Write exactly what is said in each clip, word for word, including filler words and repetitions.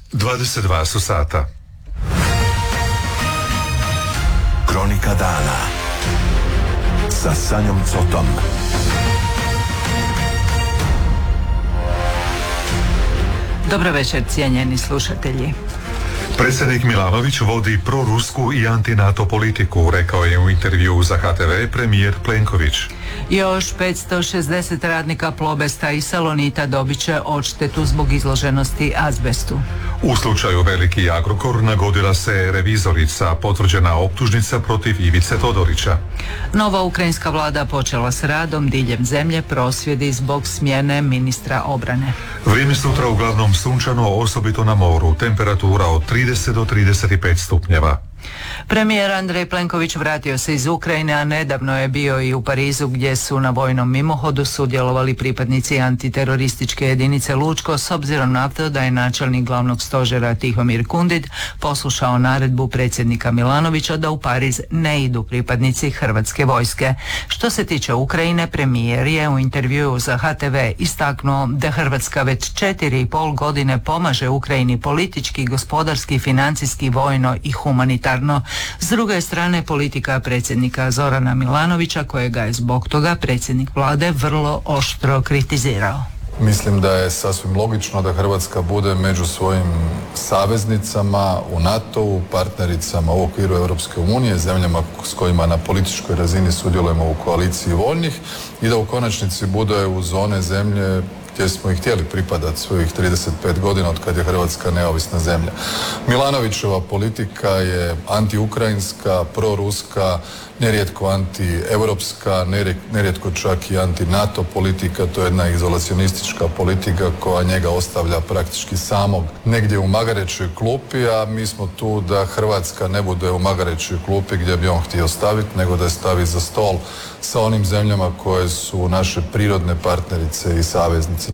dvadeset dva su sata. Kronika dana sa Sanjom Cotom. Dobro večer, cijenjeni slušatelji. Predsjednik Milanović vodi prorusku i anti-NATO politiku, rekao je u intervjuu za H T V premijer Plenković. Još petsto šezdeset radnika Plobesta i Salonita dobit će odštetu zbog izloženosti azbestu. U slučaju Veliki Agrokor nagodila se revizorica, potvrđena optužnica protiv Ivice Todorića. Nova ukrajinska vlada počela s radom, diljem zemlje prosvjedi zbog smjene ministra obrane. Vrijeme sutra uglavnom sunčano, osobito na moru, temperatura od trideset do trideset pet stupnjeva. Premijer Andrej Plenković vratio se iz Ukrajine, a nedavno je bio i u Parizu gdje su na vojnom mimohodu sudjelovali pripadnici antiterorističke jedinice Lučko, s obzirom na to da je načelnik glavnog stožera Tihomir Kundit poslušao naredbu predsjednika Milanovića da u Pariz ne idu pripadnici hrvatske vojske. Što se tiče Ukrajine, premijer je u intervjuu za H T V istaknuo da Hrvatska već četiri i pol godine pomaže Ukrajini politički, gospodarski, financijski, vojno i humanitarno. S druge strane, politika predsjednika Zorana Milanovića, kojega je zbog toga predsjednik vlade vrlo oštro kritizirao. Mislim da je sasvim logično da Hrvatska bude među svojim saveznicama u NATO-u, partnericama u okviru Europske unije, zemljama s kojima na političkoj razini sudjelujemo u koaliciji voljnih i da u konačnici bude uz one zemlje gdje smo i htjeli pripadati svojih trideset pet godina od kad je Hrvatska neovisna zemlja. Milanovićeva politika je anti-ukrajinska, proruska, nerijetko anti-europska, nerijetko čak i anti-NATO politika. To je jedna izolacionistička politika koja njega ostavlja praktički samog negdje u magarećoj klupi, a mi smo tu da Hrvatska ne bude u magarećoj klupi gdje bi on htio staviti, nego da je stavi za stol sa onim zemljama koje su naše prirodne partnerice i saveznice.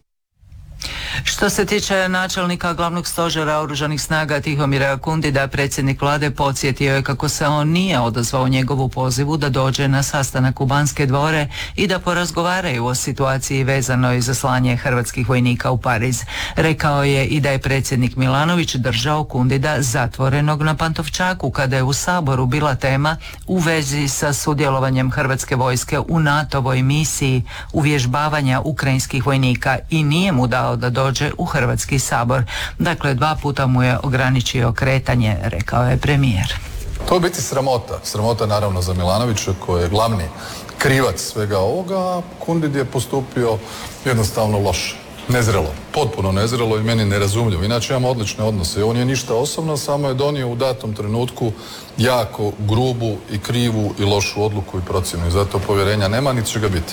Što se tiče načelnika glavnog stožera Oružanih snaga Tihomira Kundida, predsjednik vlade podsjetio je kako se on nije odazvao njegovu pozivu da dođe na sastanak u Banske dvore i da porazgovaraju o situaciji vezanoj za slanje hrvatskih vojnika u Pariz. Rekao je i da je predsjednik Milanović držao Kundida zatvorenog na Pantovčaku kada je u Saboru bila tema u vezi sa sudjelovanjem hrvatske vojske u NATO-voj misiji uvježbavanja ukrajinskih vojnika i nije mu dao da dođe u Hrvatski sabor. Dakle, dva puta mu je ograničio kretanje, rekao je premijer. To je biti sramota. Sramota naravno za Milanovića koji je glavni krivac svega ovoga. Kundid je postupio jednostavno loše. Nezrelo. Potpuno nezrelo i meni nerazumljivo. Inače imamo odlične odnose. On je ništa osobno, samo je donio u datom trenutku jako grubu i krivu i lošu odluku i procjenu. I zato povjerenja nema, niti će ga biti.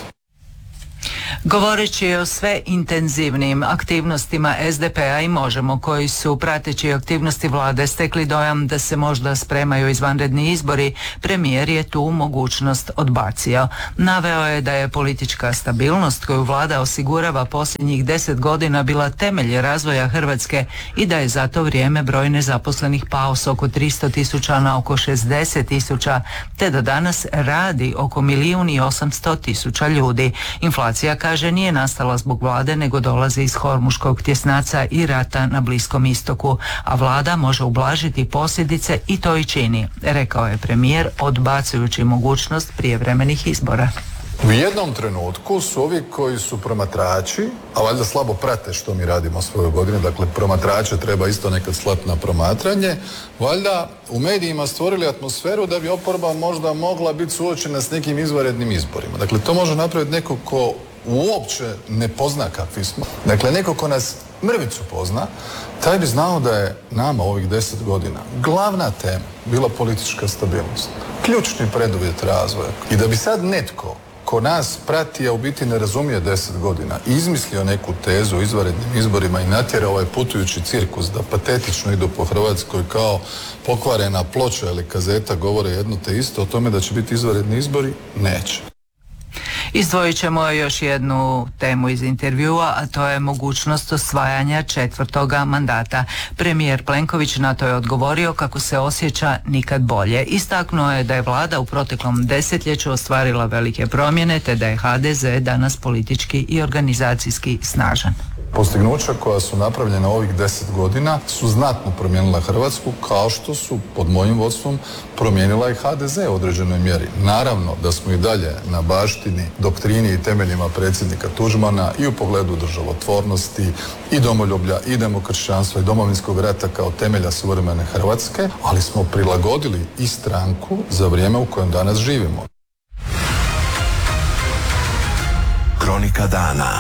Govoreći o sve intenzivnijim aktivnostima S D P-a i Možemo, koji su prateći aktivnosti vlade stekli dojam da se možda spremaju izvanredni izbori, premijer je tu mogućnost odbacio. Naveo je da je politička stabilnost koju vlada osigurava posljednjih deset godina bila temelj razvoja Hrvatske i da je za to vrijeme broj nezaposlenih pao s oko tristo tisuća na oko šezdeset tisuća, te da danas radi oko milijun i osamsto tisuća ljudi. Inflacija, kaže, nije nastala zbog vlade, nego dolazi iz hormuškog tjesnaca i rata na Bliskom istoku, a vlada može ublažiti posljedice i to i čini, rekao je premijer, odbacujući mogućnost prijevremenih izbora. U jednom trenutku su ovi koji su promatrači, a valjda slabo prate što mi radimo svoje godine, dakle promatrače treba isto nekad slati na promatranje, valjda u medijima stvorili atmosferu da bi oporba možda mogla biti suočena s nekim izvanrednim izborima. Dakle, to može napraviti neko ko uopće ne pozna kakvi smo. Dakle, neko ko nas mrvicu pozna, taj bi znao da je nama ovih deset godina glavna tema bila politička stabilnost. Ključni preduvjet razvoja. I da bi sad netko ko nas prati, a u biti ne razumije deset godina, izmislio neku tezu o izvanrednim izborima i natjera ovaj putujući cirkus da patetično idu po Hrvatskoj kao pokvarena ploča ili kazeta govore jedno te isto o tome da će biti izvanredni izbori, neće. Izdvojit ćemo još jednu temu iz intervjua, a to je mogućnost osvajanja četvrtoga mandata. Premijer Plenković na to je odgovorio kako se osjeća nikad bolje. Istaknuo je da je vlada u proteklom desetljeću ostvarila velike promjene, te da je ha de ze danas politički i organizacijski snažan. Postignuća koja su napravljena ovih deset godina su znatno promijenila Hrvatsku, kao što su pod mojim vodstvom promijenila i ha de ze u određenoj mjeri. Naravno da smo i dalje na baštini, doktrini i temeljima predsjednika Tuđmana i u pogledu državotvornosti i domoljublja i demokršćanstva i Domovinskog rata kao temelja suvremene Hrvatske, ali smo prilagodili i stranku za vrijeme u kojem danas živimo. Kronika dana.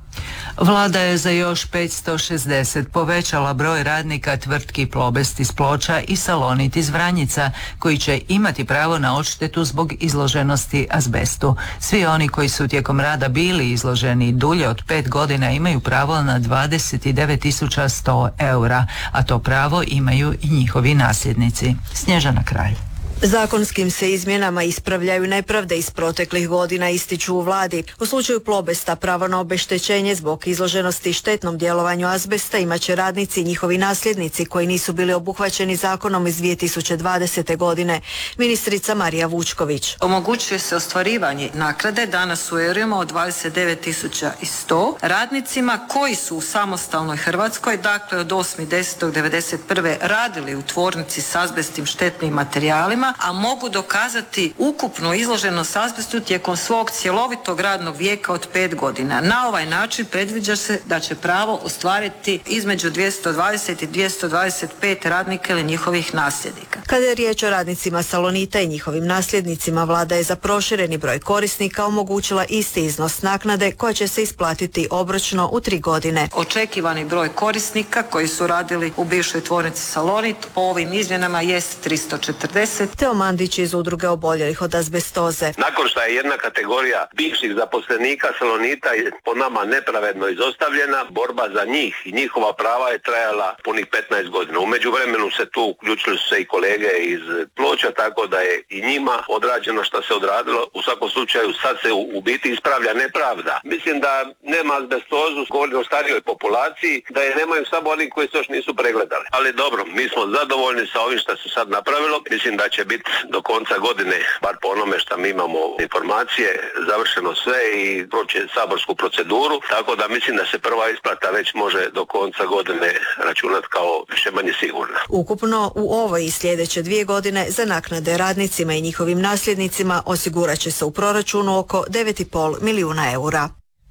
Vlada je za još petsto šezdeset povećala broj radnika tvrtki Plobest iz Ploča i Salonit iz Vranjica, koji će imati pravo na odštetu zbog izloženosti azbestu. Svi oni koji su tijekom rada bili izloženi dulje od pet godina imaju pravo na dvadeset devet tisuća sto eura, a to pravo imaju i njihovi nasljednici. Snježana Kralj. Zakonskim se izmjenama ispravljaju nepravde iz proteklih godina, ističu u vladi. U slučaju Plobesta pravo na obeštećenje zbog izloženosti štetnom djelovanju azbesta imat će radnici i njihovi nasljednici koji nisu bili obuhvaćeni zakonom iz dvije tisuće dvadesete godine. Ministrica Marija Vučković. Omogućuje se ostvarivanje naknade danas u eurima od dvadeset devet tisuća sto radnicima koji su u samostalnoj Hrvatskoj, dakle od osmog desetog devedeset prve radili u tvornici s azbestnim štetnim materijalima, a mogu dokazati ukupnu izloženost azbestu tijekom svog cjelovitog radnog vijeka od pet godina. Na ovaj način predviđa se da će pravo ostvariti između dvjesto dvadeset i dvjesto dvadeset pet radnika ili njihovih nasljednika. Kada je riječ o radnicima Salonita i njihovim nasljednicima, vlada je za prošireni broj korisnika omogućila isti iznos naknade koja će se isplatiti obročno u tri godine. Očekivani broj korisnika koji su radili u bivšoj tvornici Salonit po ovim izmjenama jest tristo četrdeset. Teo Mandić iz udruge oboljelih od azbestoze. Nakon što je jedna kategorija bivših zaposlenika Salonita po nama nepravedno izostavljena, borba za njih i njihova prava je trajala punih petnaest godina. U međuvremenu se tu uključili su se i kolege iz Ploča, tako da je i njima odrađeno što se odradilo. U svakom slučaju sad se u, u biti ispravlja nepravda. Mislim da nema azbestozu, govorim o starijoj populaciji, da je nemaju samo oni koji se još nisu pregledali. Ali dobro, mi smo zadovoljni sa ovim što se sad napravilo. Mislim da će biti do konca godine, bar po onome što mi imamo informacije, završeno sve i proći saborsku proceduru, tako da mislim da se prva isplata već može do konca godine računati kao više manje sigurna. Ukupno u ovoj i sljedeće dvije godine za naknade radnicima i njihovim nasljednicima osigurat će se u proračunu oko devet i pol milijuna eura.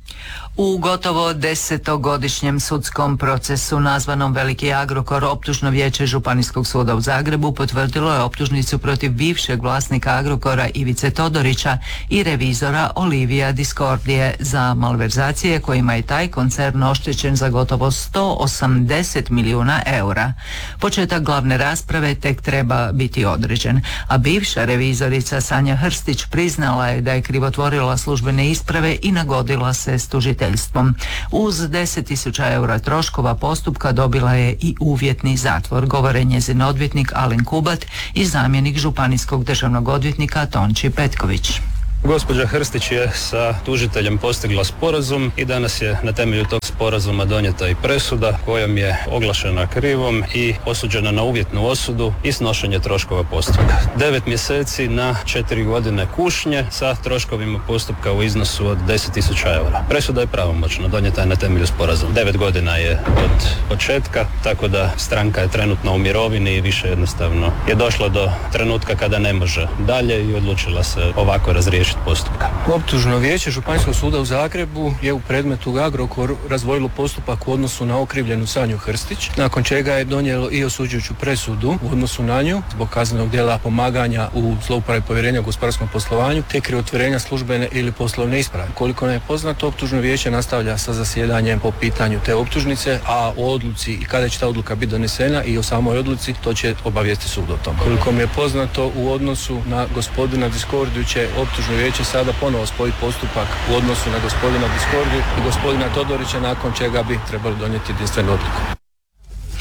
U gotovo desetogodišnjem sudskom procesu nazvanom Veliki Agrokor, optužno vijeće Županijskog suda u Zagrebu potvrdilo je optužnicu protiv bivšeg vlasnika Agrokora Ivice Todorića i revizora Olivija Diskordije za malverzacije kojima je taj koncern oštećen za gotovo sto osamdeset milijuna eura. Početak glavne rasprave tek treba biti određen, a bivša revizorica Sanja Hrstić priznala je da je krivotvorila službene isprave i nagodila se s tužiteljstvom. Uz deset tisuća eura troškova postupka dobila je i uvjetni zatvor, govore njezin odvjetnik Alen Kubat i zamjenik županijskog državnog odvjetnika Tonči Petković. Gospođa Hrstić je sa tužiteljem postigla sporazum i danas je na temelju tog sporazuma donijeta i presuda kojom je oglašena krivom i osuđena na uvjetnu osudu i snošenje troškova postupka. Devet mjeseci na četiri godine kušnje sa troškovima postupka u iznosu od deset tisuća eura. Presuda je pravomoćna, donijeta je na temelju sporazuma. Devet godina je od početka, tako da stranka je trenutno u mirovini i više jednostavno je došla do trenutka kada ne može dalje i odlučila se ovako razriješiti postupka. Optužno vijeće Županijskog suda u Zagrebu je u predmetu Agrokor razdvojilo postupak u odnosu na okrivljenu Sanju Hrstić, nakon čega je donijelo i osuđujuću presudu u odnosu na nju zbog kaznenog djela pomaganja u zlouporabi povjerenja u gospodarskom poslovanju te krivotvorenja službene ili poslovne isprave. Koliko nam je poznato, optužno vijeće nastavlja sa zasjedanjem po pitanju te optužnice, a o odluci i kada će ta odluka biti donesena i o samoj odluci to će obavijestiti sud o tom. Koliko mi je poznato, u odnosu na gospodina Diskordiju će optužno vijeće sada ponovo spojiti postupak u odnosu na gospodina Diskordiju i gospodina Todorića, nakon čega bi trebalo donijeti jedinstvenu odluku.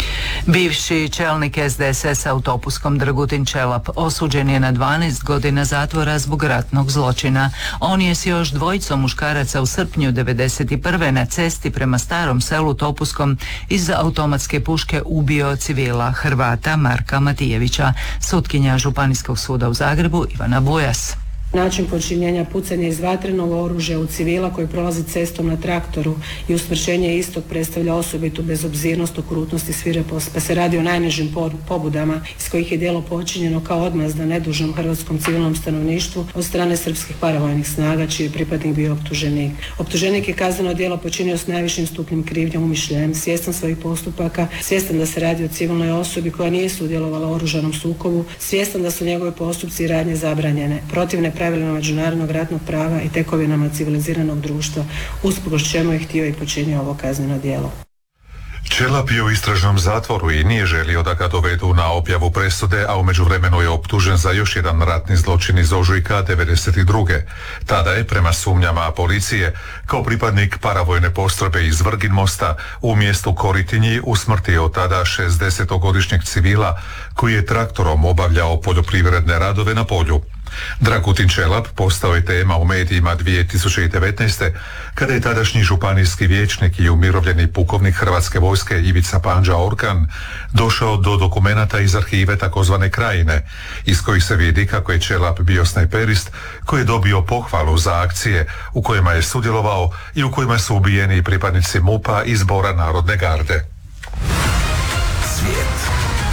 Bivši čelnik S D S S-a u Topuskom Dragutin Čelap osuđen je na dvanaest godina zatvora zbog ratnog zločina. On je s još dvojicom muškaraca u srpnju devedeset prve na cesti prema Starom Selu Topuskom iz automatske puške ubio civila Hrvata Marka Matijevića. Sutkinja Županijskog suda u Zagrebu Ivana Bujas. Način počinjenja pucanja iz vatrenog oružja u civila koji prolazi cestom na traktoru i usmrćenje istog predstavlja osobitu bezobzirnost, okrutnost i svirepost, pa se radi o najnižim pobudama iz kojih je djelo počinjeno kao odmazda nedužnom hrvatskom civilnom stanovništvu od strane srpskih paravojnih snaga čiji je pripadnik bio optuženik. Optuženik je kazneno djelo počinio s najvišim stupnjem krivnje, umišljajem, svjestan svojih postupaka, svjestan da se radi o civilnoj osobi koja nije sudjelovala u oružanom sukobu, svjestan da su njegove postupci i radnje zabranjene, protivne pravilima međunarodnog ratnog prava i tekovinama civiliziranog društva, usprkos čemu je htio i počinio ovo kazneno djelo. Čelap je u istražnom zatvoru i nije želio da ga dovedu na objavu presude, a u međuvremenu je optužen za još jedan ratni zločin iz ožujka devedeset druge. Tada je, prema sumnjama policije, kao pripadnik paravojne postrojbe iz Vrgin Mosta u mjestu Koritinji usmrtio tada šezdesetogodišnjeg civila koji je traktorom obavljao poljoprivredne radove na polju. Dragutin Čelap postao je tema u medijima dvije tisuće devetnaeste. kada je tadašnji županijski vijećnik i umirovljeni pukovnik Hrvatske vojske Ivica Panđa Orkan došao do dokumenata iz arhive takozvane Krajine, iz kojih se vidi kako je Čelap bio snajperist koji je dobio pohvalu za akcije u kojima je sudjelovao i u kojima su ubijeni pripadnici MUP-a i Zbora Narodne garde. Svijet.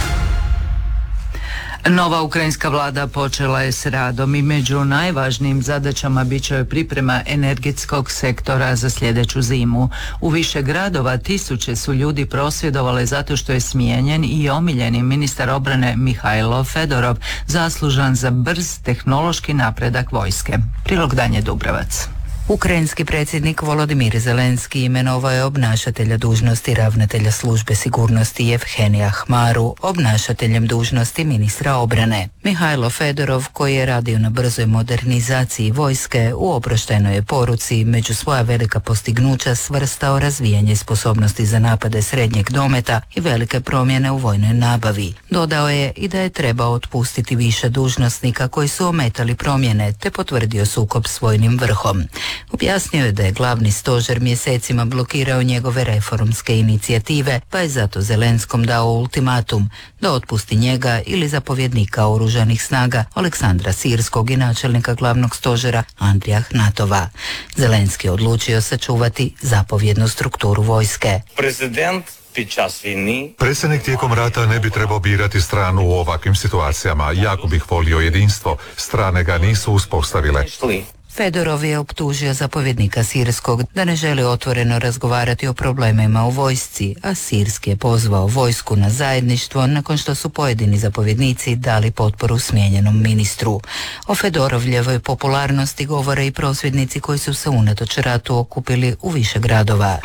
Nova ukrajinska vlada počela je s radom i među najvažnijim zadaćama bit će priprema energetskog sektora za sljedeću zimu. U više gradova tisuće su ljudi prosvjedovale zato što je smijenjen i omiljeni ministar obrane Mihajlo Fedorov, zaslužan za brz tehnološki napredak vojske. Prilog Danje Dubravac. Ukrajinski predsjednik Volodimir Zelenski imenovao je obnašatelja dužnosti ravnatelja službe sigurnosti Jevhenija Hmaru obnašateljem dužnosti ministra obrane. Mihajlo Fedorov, koji je radio na brzoj modernizaciji vojske, u oproštajnoj je poruci među svoja velika postignuća svrstao razvijanje sposobnosti za napade srednjeg dometa i velike promjene u vojnoj nabavi. Dodao je i da je trebao otpustiti više dužnosnika koji su ometali promjene, te potvrdio sukob s vojnim vrhom. Objasnio je da je glavni stožer mjesecima blokirao njegove reformske inicijative, pa je zato Zelenskom dao ultimatum da otpusti njega ili zapovjednika oružanih snaga Aleksandra Sirskog i načelnika glavnog stožera Andrija Hnatova. Zelenski je odlučio sačuvati zapovjednu strukturu vojske. Prezident Predsjednik tijekom rata ne bi trebao birati stranu u ovakvim situacijama. Jako bih volio jedinstvo. Strane ga nisu uspostavile. Fedorov je optužio zapovjednika Sirskog da ne želi otvoreno razgovarati o problemima u vojsci, a Sirski je pozvao vojsku na zajedništvo nakon što su pojedini zapovjednici dali potporu smijenjenom ministru. O Fedorovljevoj popularnosti govore i prosvjednici koji su se unatoč ratu okupili u više gradova.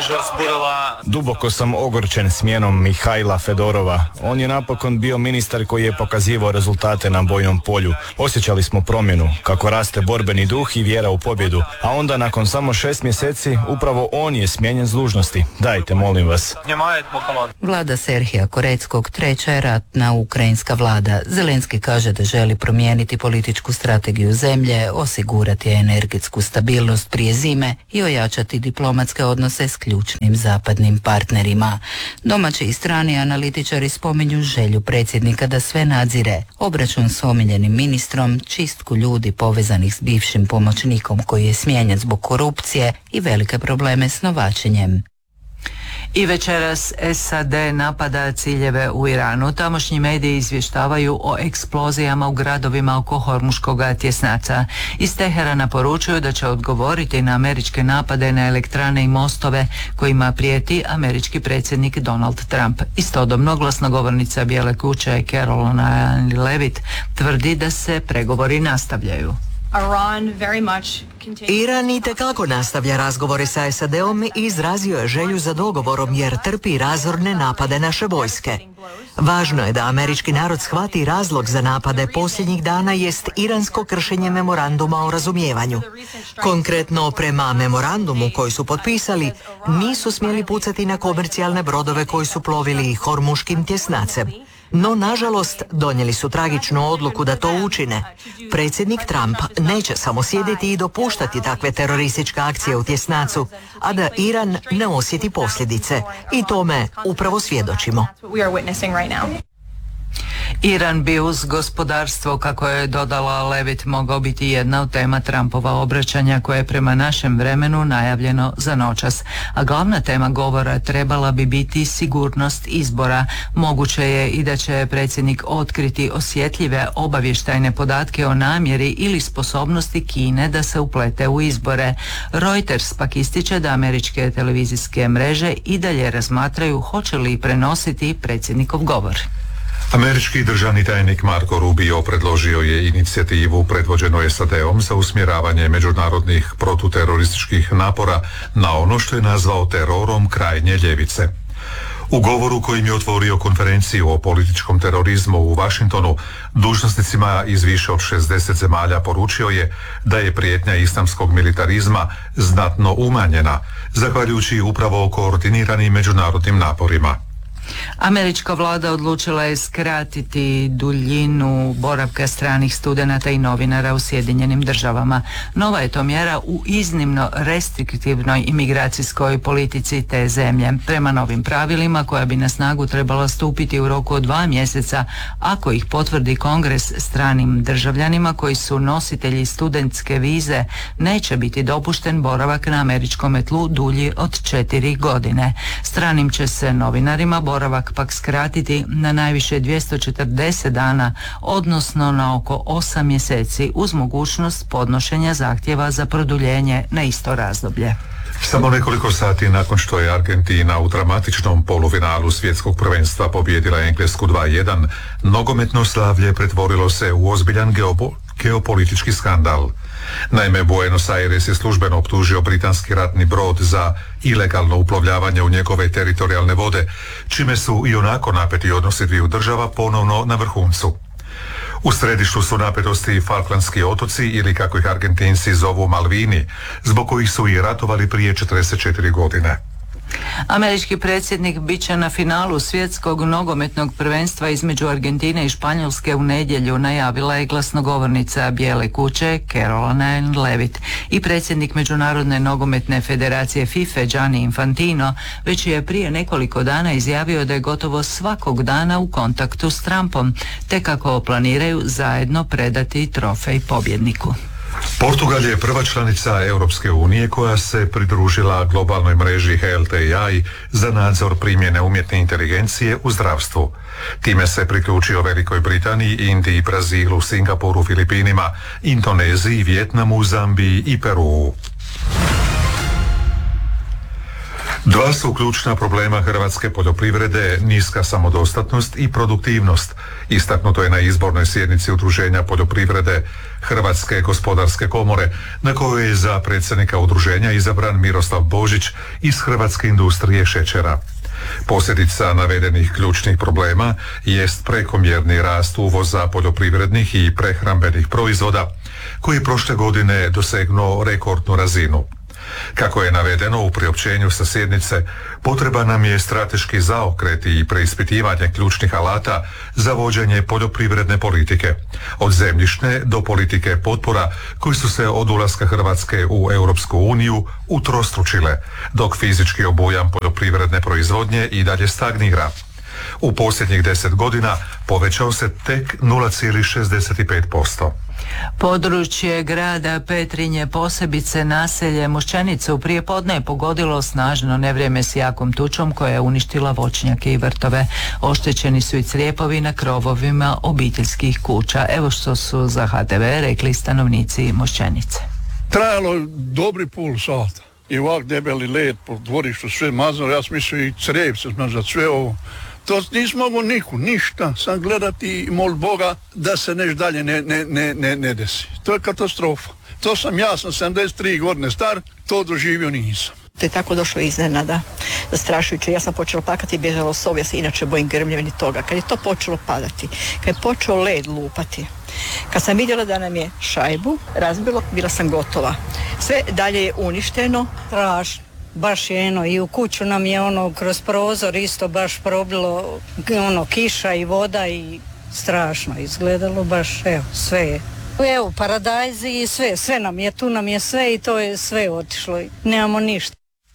Duboko sam ogorčen smjenom Mihajla Fedorova. On je napokon bio ministar koji je pokazivao rezultate na bojnom polju. Osjećali smo promjenu, kako raste borbeni duh i vjera u pobjedu, a onda nakon samo šest mjeseci upravo on je smijenjen s dužnosti. Dajte, molim vas. Vlada Serhija Koreckog treća je ratna ukrajinska vlada. Zelenski kaže da želi promijeniti političku strategiju zemlje, osigurati energetsku stabilnost prije zime i ojačati diplomatske odnose s ključnim zapadnim partnerima. Domaći i strani analitičari spominju želju predsjednika da sve nadzire, obračun s omiljenim ministrom, čistku ljudi povezanih s bivšim pomoćnikom koji je smijenjen zbog korupcije i velike probleme s novačenjem. I večeras S A D napada ciljeve u Iranu. Tamošnji mediji izvještavaju o eksplozijama u gradovima oko Hormuškog tjesnaca. Iz Teherana poručuju da će odgovoriti na američke napade na elektrane i mostove kojima prijeti američki predsjednik Donald Trump. Istodobno glasnogovornica Bijele kuće Caroline Levitt tvrdi da se pregovori nastavljaju. Iran itekako nastavlja razgovore sa S A D-om i izrazio je želju za dogovorom jer trpi razorne napade naše vojske. Važno je da američki narod shvati razlog za napade posljednjih dana jest iransko kršenje memoranduma o razumijevanju. Konkretno, prema memorandumu koji su potpisali, nisu smjeli pucati na komercijalne brodove koji su plovili Hormuškim tjesnacem. No, nažalost, donijeli su tragičnu odluku da to učine. Predsjednik Trump neće samo sjediti i dopuštati takve terorističke akcije u tjesnacu, a da Iran ne osjeti posljedice. I tome upravo svjedočimo. Iran bi uz gospodarstvo, kako je dodala Levitt, mogao biti jedna od tema Trumpova obraćanja koje je prema našem vremenu najavljeno za noćas. A glavna tema govora trebala bi biti sigurnost izbora. Moguće je i da će predsjednik otkriti osjetljive obavještajne podatke o namjeri ili sposobnosti Kine da se uplete u izbore. Reuters pak ističe da američke televizijske mreže i dalje razmatraju hoće li prenositi predsjednikov govor. Američki državni tajnik Marco Rubio predložio je inicijativu predvođenu S A D-om za usmjeravanje međunarodnih protuterorističkih napora na ono što je nazvao terorom krajnje ljevice. U govoru kojim je otvorio konferenciju o političkom terorizmu u Washingtonu, dužnosnicima iz više od šezdeset zemalja poručio je da je prijetnja islamskog militarizma znatno umanjena, zahvaljujući upravo koordiniranim međunarodnim naporima. Američka vlada odlučila je skratiti duljinu boravka stranih studenata i novinara u Sjedinjenim državama. Nova je to mjera u iznimno restriktivnoj imigracijskoj politici te zemlje. Prema novim pravilima, koja bi na snagu trebala stupiti u roku od dva mjeseca, ako ih potvrdi Kongres, stranim državljanima koji su nositelji studentske vize neće biti dopušten boravak na američkom tlu dulji od četiri godine. Stranim će se novinarima boravak pak skratiti na najviše dvjesto četrdeset dana, odnosno na oko osam mjeseci, uz mogućnost podnošenja zahtjeva za produljenje na isto razdoblje. Samo nekoliko sati nakon što je Argentina u dramatičnom polufinalu svjetskog prvenstva pobijedila Englesku dva jedan, nogometno slavlje pretvorilo se u ozbiljan geopo- geopolitički skandal. Naime, Buenos Aires je službeno optužio britanski ratni brod za ilegalno uplovljavanje u njegove teritorijalne vode, čime su i onako napeti odnosi dviju država ponovno na vrhuncu. U središtu su napetosti Falklandski otoci, ili kako ih Argentinci zovu Malvini, zbog kojih su i ratovali prije četrdeset četiri godine. Američki predsjednik bit će na finalu svjetskog nogometnog prvenstva između Argentine i Španjolske u nedjelju, najavila je glasnogovornica Bijele kuće Caroline Levitt. I predsjednik Međunarodne nogometne federacije FIFA Gianni Infantino već je prije nekoliko dana izjavio da je gotovo svakog dana u kontaktu s Trumpom, te kako planiraju zajedno predati trofej pobjedniku. Portugal je prva članica Europske unije koja se pridružila globalnoj mreži Health A I za nadzor primjene umjetne inteligencije u zdravstvu. Time se priključio Velikoj Britaniji, Indiji, Brazilu, Singapuru, Filipinima, Indoneziji, Vijetnamu, Zambiji i Peruu. Dva su ključna problema hrvatske poljoprivrede, niska samodostatnost i produktivnost. Istaknuto je na izbornoj sjednici Udruženja poljoprivrede Hrvatske gospodarske komore, na kojoj je za predsjednika udruženja izabran Miroslav Božić iz Hrvatske industrije šećera. Posljedica navedenih ključnih problema jest prekomjerni rast uvoza poljoprivrednih i prehrambenih proizvoda, koji je prošle godine dosegnuo rekordnu razinu. Kako je navedeno u priopćenju sa sjednice, potreba nam je strateški zaokret i preispitivanje ključnih alata za vođenje poljoprivredne politike, od zemljišne do politike potpora koji su se od ulaska Hrvatske u Europsku uniju utrostručile, dok fizički obujam poljoprivredne proizvodnje i dalje stagnira. U posljednjih deset godina povećao se tek nula zarez šezdeset pet posto. Područje grada Petrinje, posebice naselje Mošćenicu, prije podne je pogodilo snažno nevrijeme s jakom tučom koja je uništila voćnjake i vrtove. Oštećeni su i crijepovi na krovovima obiteljskih kuća. Evo što su za H T V rekli stanovnici Mošćenice. Trajalo je dobri pol sata i ovak debeli led po dvorištu, sve mazno, ja sam mislio i crijev se zmažat, sve ovo. To nisam mogu niku, ništa, sam gledati i mol Boga da se neš dalje ne, ne, ne, ne, ne desi. To je katastrofa. To sam, ja sam sedamdeset tri godine star, to doživio nisam. To je tako došlo iznenada, zastrašujuće. Ja sam počela plakati i bježala u sobu, ja se inače bojim grmljevini toga. Kad je to počelo padati, kad je počeo led lupati, kad sam vidjela da nam je šajbu razbilo, bila sam gotova. Sve dalje je uništeno. Strašno. Baš je eno, i u kuću nam je ono kroz prozor isto baš probilo ono kiša i voda i strašno izgledalo baš, evo, sve je. Evo, paradajzi i sve, sve nam je, tu nam je sve i to je sve otišlo, nemamo ništa.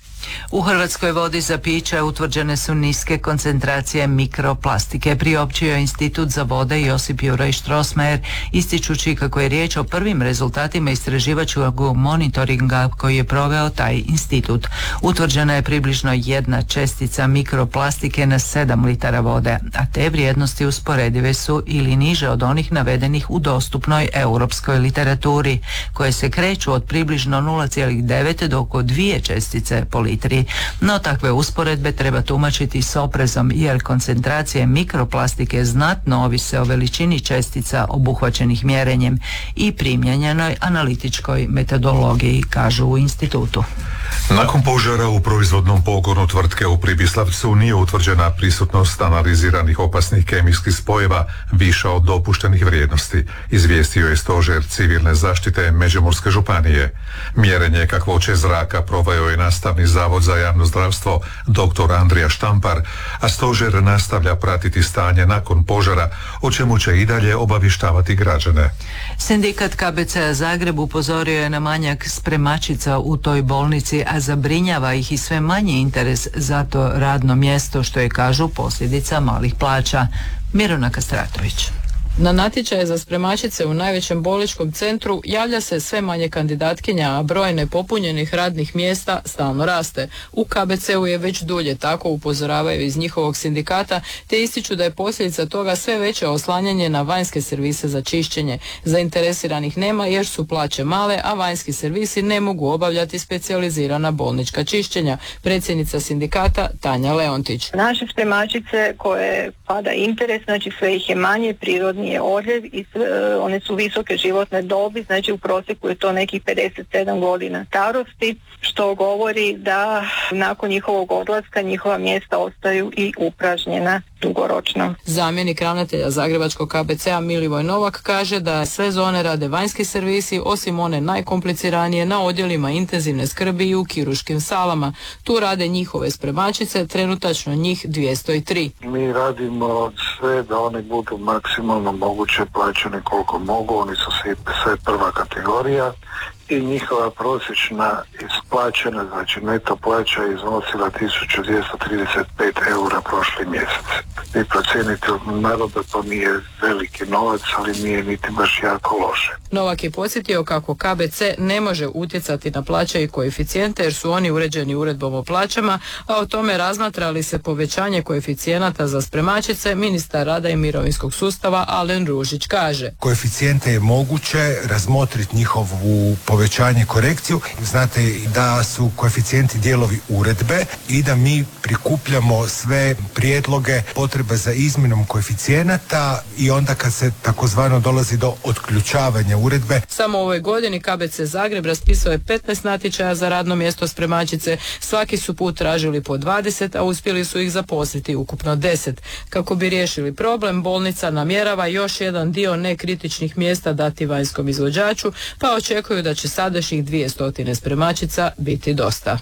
U hrvatskoj vodi za piće utvrđene su niske koncentracije mikroplastike, priopćio je Institut za vode Josip Juraj Strossmayer, ističući kako je riječ o prvim rezultatima istraživačkog monitoringa koji je proveo taj institut. Utvrđena je približno jedna čestica mikroplastike na sedam litara vode, a te vrijednosti usporedive su ili niže od onih navedenih u dostupnoj europskoj literaturi, koje se kreću od približno nula zarez devet do oko dvije čestice po litri. No takve usporedbe treba tumačiti s oprezom jer koncentracije mikroplastike znatno ovise o veličini čestica obuhvaćenih mjerenjem i primjenjenoj analitičkoj metodologiji, kažu u institutu. Nakon požara u proizvodnom pogonu tvrtke u Pribislavcu nije utvrđena prisutnost analiziranih opasnih kemijskih spojeva viša od dopuštenih vrijednosti, izvijestio je Stožer civilne zaštite Međimurske županije. Mjerenje kakvoće zraka proveo je Nastavni zavod za javno zdravstvo dr. Andrija Štampar, a Stožer nastavlja pratiti stanje nakon požara, o čemu će i dalje obavještavati građane. Sindikat K B C-a Zagreb upozorio je na manjak spremačica u toj bolnici, a zabrinjava ih i sve manji interes za to radno mjesto, što je, kažu, posljedica malih plaća. Mirona Kastratović. Na natječaje za spremačice u najvećem bolničkom centru javlja se sve manje kandidatkinja, a broj nepopunjenih radnih mjesta stalno raste. U K B C-u je već dulje tako, upozoravaju iz njihovog sindikata, te ističu da je posljedica toga sve veće oslanjanje na vanjske servise za čišćenje. Zainteresiranih nema jer su plaće male, a vanjski servisi ne mogu obavljati specijalizirana bolnička čišćenja. Predsjednica sindikata Tanja Leontić. Naše spremačice koje pada interes, znači sve ih je manje, prirodni je odljev i uh, one su visoke životne dobi, znači u prosjeku je to nekih pedeset sedam godina starosti, što govori da nakon njihovog odlaska njihova mjesta ostaju i upražnjena dugoročno. Zamjenik ravnatelja Zagrebačkog K B C-a Milivoj Novak kaže da sve zone rade vanjski servisi, osim one najkompliciranije na odjelima intenzivne skrbi i u kirurškim salama. Tu rade njihove spremačice, trenutačno njih dvjesto tri. Mi radimo sve da one budu maksimalno moguće plaćene koliko mogu, oni su sve, sve prva kategorija i njihova prosječna isplaćena, znači neto plaća iznosila tisuću dvjesto trideset pet eura prošli mjesec. Vi procijenite, naravno da to nije veliki novac, ali nije niti baš jako loše. Novak je podsjetio kako K B C ne može utjecati na plaće i koeficijente jer su oni uređeni uredbom o plaćama, a o tome razmatra li se povećanje koeficijenata za spremačice, ministar rada i mirovinskog sustava Alen Ružić kaže. Koeficijente je moguće razmotriti njihovu povećanje, korekciju. Znate da su koeficijenti dijelovi uredbe i da mi prikupljamo sve prijedloge, potrebe za izmjenom koeficijenata i onda kad se takozvano dolazi do otključavanja uredbe. Samo u ovoj godini K B C Zagreb raspisao je petnaest natječaja za radno mjesto spremačice. Svaki su put tražili po dvadeset, a uspjeli su ih zaposliti ukupno deset. Kako bi riješili problem, bolnica namjerava još jedan dio nekritičnih mjesta dati vanjskom izvođaču, pa očekuju da će sadašnjih dvjesto spremačica biti dosta.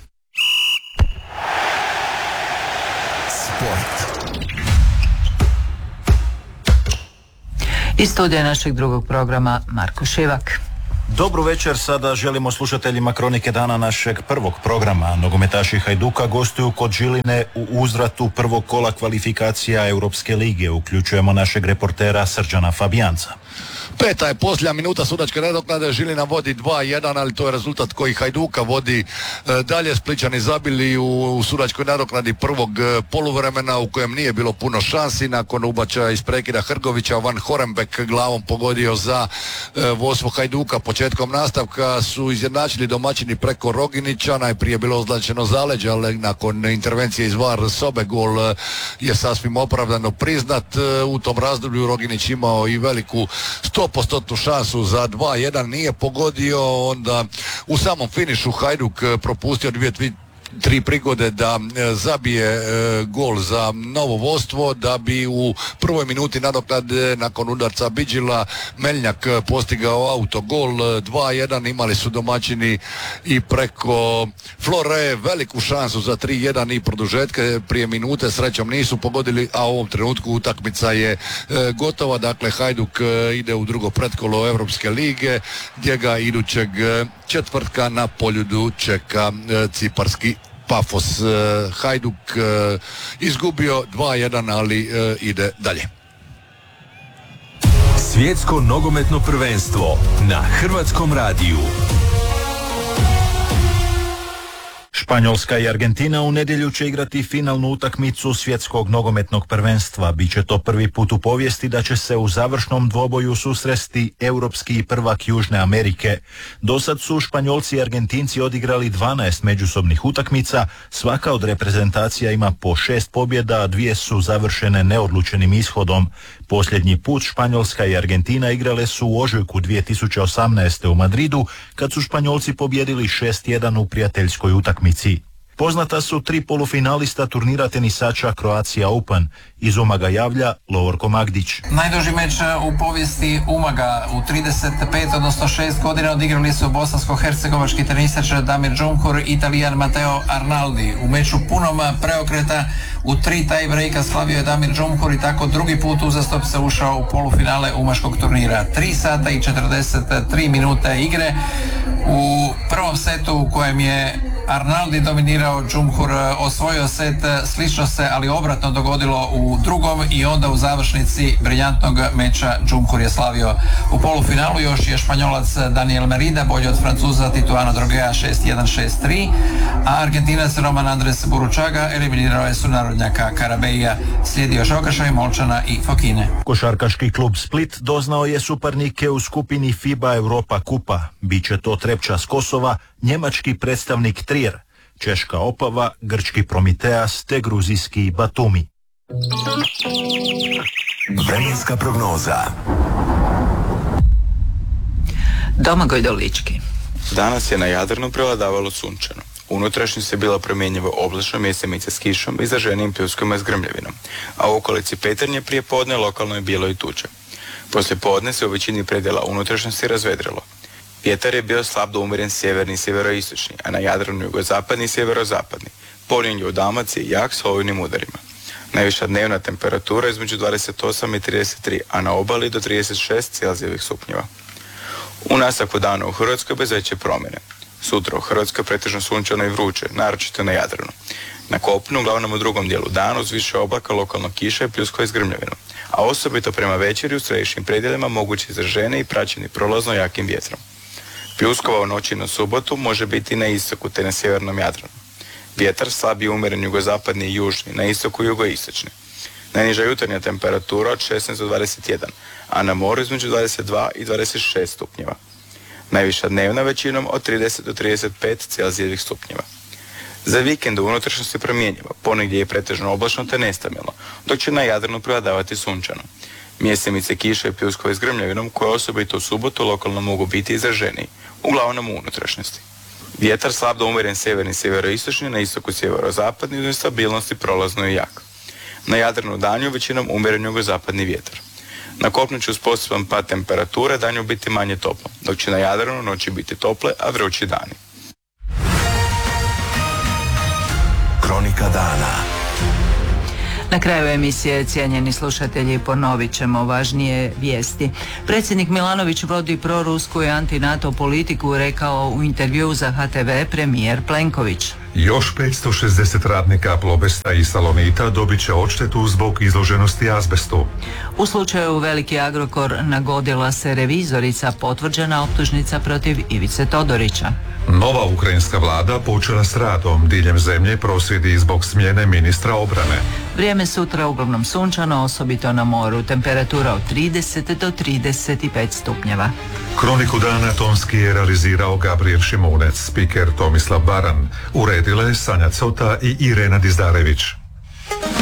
Sport. Iz studija našeg drugog programa Marko Šivak. Dobru večer, sada želimo slušateljima Kronike dana našeg prvog programa. Nogometaši Hajduka gostuju kod Žiline u uzvratu prvog kola kvalifikacija Europske lige. Uključujemo našeg reportera Srđana Fabijanca. Peta je posljednja minuta sudačke nadoknade, Žilina vodi dva jedan, ali to je rezultat koji Hajduka vodi e, dalje. Splićani zabili u, u sudačkoj nadoknadi prvog e, poluvremena u kojem nije bilo puno šansi. Nakon ubačaja iz prekida Hrgovića, Van Horenbeck glavom pogodio za e, vodstvo Hajduka. Početkom nastavka su izjednačili domaćini preko Roginića, najprije bilo označeno zaleđe, ali nakon intervencije iz VAR sobe gol e, je sasvim opravdano priznat. E, u tom razdoblju Roginić imao i veliku sto posto šansu za dva jedan, nije pogodio. Onda u samom finišu Hajduk propustio dvije tri prigode da e, zabije e, gol za novo vodstvo, da bi u prvoj minuti nadoknade nakon udarca Bidžila Meljnjak postigao autogol. Dva jedan imali su domaćini i preko Flore veliku šansu za tri jedan i produžetke prije minute, srećom nisu pogodili, a u ovom trenutku utakmica je e, gotova. Dakle, Hajduk e, ide u drugo pretkolo Europske lige, gdje ga idućeg četvrtka na Poljudu čeka e, ciparski Pafos. E, Hajduk e, izgubio dva jedan, ali e, ide dalje. Svjetsko nogometno prvenstvo na Hrvatskom radiju. Španjolska i Argentina u nedjelju će igrati finalnu utakmicu svjetskog nogometnog prvenstva. Biće to prvi put u povijesti da će se u završnom dvoboju susresti europski prvak Južne Amerike. Dosad su Španjolci i Argentinci odigrali dvanaest međusobnih utakmica, svaka od reprezentacija ima po šest pobjeda, a dvije su završene neodlučenim ishodom. Posljednji put Španjolska i Argentina igrale su u ožujku dvije tisuće osamnaeste. u Madridu, kad su Španjolci pobjedili šest jedan u prijateljskoj utakmici. Poznata su tri polufinalista turnira tenisača Croatia Open. Iz Umaga javlja Lovorko Magdić. Najduži meč u povijesti Umaga u trideset pet, odnosno šest godina odigrali su bosansko-hercegovački tenisač Damir Džumhur i Italijan Matteo Arnaldi. U meču punom preokreta u tri tie breaka slavio je Damir Džumhur i tako drugi put uzastop se ušao u polufinale umaškog turnira. tri sata i četrdeset tri minute igre. U prvom setu u kojem je Arnaldi dominirao, Džumhur osvojio set, slično se ali obratno dogodilo u drugom i onda u završnici briljantnog meča Džumhur je slavio. U polufinalu još je Španjolac Daniel Merida bolji od Francuza Tituana Drogea šest jedan šest tri, a Argentinac Roman Andres Buručaga eliminirao je sunarodnjaka Karabeija. Slijedi još okršaj Molčana i Fokine. Košarkaški klub Split doznao je suparnike u skupini FIBA Europa Kupa. Biće to Trepča s Kosova, njemački predstavnik Trier, češka Opava, grčki Promiteas te gruzijski Batumi. Vremenska prognoza. Domagoj Dolički. Danas je na Jadranu prevladavalo sunčano. Unutrašnjost je bila promjenjivo oblačno, mjesemice s kišom, izraženim pljuskom i s grmljavinom, a u okolici Petrinje prije podne lokalno je bilo i tuče. Poslije podne se u većini predjela unutrašnjosti razvedrilo. Vjetar je bio slab do umjeren sjeverni i sjeveroistočni, a na Jadranu jugozapadni i sjeverozapadni. Poljen je u Dalmaciji jak s olujnim udarima. Najviša dnevna temperatura između dvadeset osam i trideset tri, a na obali do trideset šest celzijevih stupnjeva. U nastavku dana u Hrvatskoj bez veće promjene. Sutra u Hrvatskoj pretežno sunčano i vruće, naročito na Jadranu. Na kopnu, uglavnom u drugom dijelu dana, uz više oblaka, lokalno kiša i pljusko s grmljavinom, a osobito prema večeri u središnjim predjelima mogući izražene i praćeni prolazno jakim vjetrom. Pljuskova u noći na subotu može biti na istoku te na sjevernom Jadranu. Vjetar slab i umjeren jugozapadni i južni, na istoku i jugoistočni. Najniža jutarnja temperatura od šesnaest do dvadeset jedan, a na moru između dvadeset dva i dvadeset šest stupnjeva. Najviša dnevna većinom od trideset do trideset pet celzijevih stupnjeva. Za vikend u unutrašnjosti promjenjivo, ponegdje je pretežno oblačno te nestabilno, dok će na Jadranu prevladavati sunčano. Mjesemice kiše i pljuskove s grmljavinom koje osobito u subotu lokalno mogu biti izraženiji, uglavnom u unutrašnjosti. Vjetar slab do umjeren sjeverni sjeveroistočni, na istoku sjeverozapadni, uz nestabilnosti prolazno i jak. Na Jadranu danju većinom umjeren jugozapadni vjetar. Na kopnu će uz poseban pad temperature danju biti manje toplo, dok će na Jadranu noći biti tople, a vrući dani. Kronika dana. Na kraju emisije, cijenjeni slušatelji, ponovit ćemo važnije vijesti. Predsjednik Milanović vodi prorusku i anti-NATO politiku, rekao u intervju za H T V premijer Plenković. Još petsto šezdeset radnika Plobesta i Salonita dobit će odštetu zbog izloženosti azbestu. U slučaju Veliki Agrokor nagodila se revizorica, potvrđena optužnica protiv Ivice Todorića. Nova ukrajinska vlada počela s radom, diljem zemlje prosvjedi zbog smjene ministra obrane. Vrijeme sutra uglavnom sunčano, osobito na moru, temperatura od trideset do trideset pet stupnjeva. Kroniku dana tonski je realizirao Gabriel Šimunec, spiker Tomislav Baran, uredile Sanja Cota i Irena Dizdarević.